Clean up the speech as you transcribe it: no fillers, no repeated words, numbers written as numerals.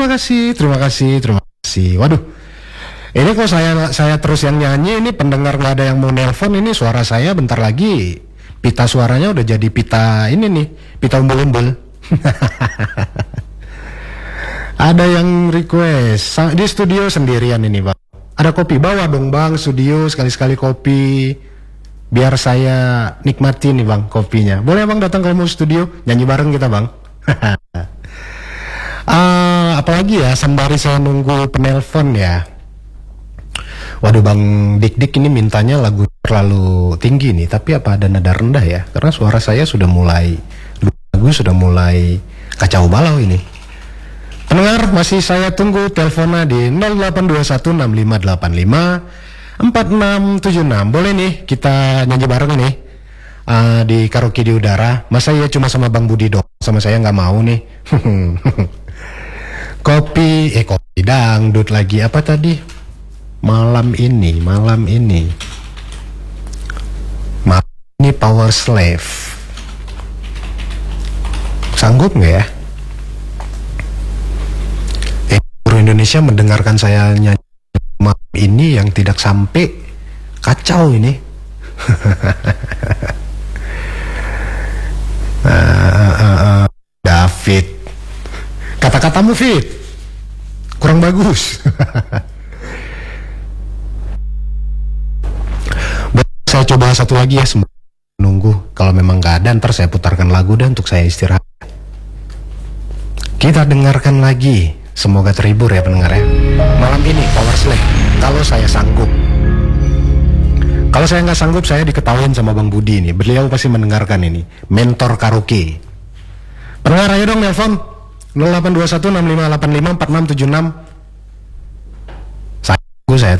Terima kasih, terima kasih, terima kasih. Waduh, ini kok saya terus yang nyanyi, ini pendengar nggak ada yang mau nelpon, ini suara saya bentar lagi pita suaranya udah jadi pita ini nih, pita umbul-umbul. Ada yang request di studio sendirian ini bang. Ada kopi, bawa dong bang studio sekali-sekali kopi. Biar saya nikmati nih bang kopinya. Boleh bang datang ke studio nyanyi bareng kita bang. Apalagi ya sembari saya nunggu penelpon ya. Waduh bang Dik ini mintanya lagu terlalu tinggi nih. Tapi apa ada nada rendah ya? Karena suara saya sudah mulai kacau balau ini. Pendengar masih saya tunggu teleponnya di 082165854676. Boleh nih kita nyanyi bareng nih di karaoke di udara. Masa ya cuma sama Bang Budi dong, sama saya nggak mau nih. kopi dangdut lagi apa tadi? Malam ini Power Slave. Sanggup nggak ya? Indonesia mendengarkan saya nyanyi malam ini yang tidak sampai kacau ini. David, kata-katamu Fit kurang bagus. Saya coba satu lagi ya, nunggu kalau memang gak ada ntar saya putarkan lagu dan untuk saya istirahat. Kita dengarkan lagi. Semoga terhibur ya pendengar ya. Malam ini Power Slave. Kalau saya sanggup. Kalau saya nggak sanggup, saya diketawain sama Bang Budi ini. Beliau pasti mendengarkan ini. Mentor karaoke. Pendengar ayo dong nelpon 082165854676.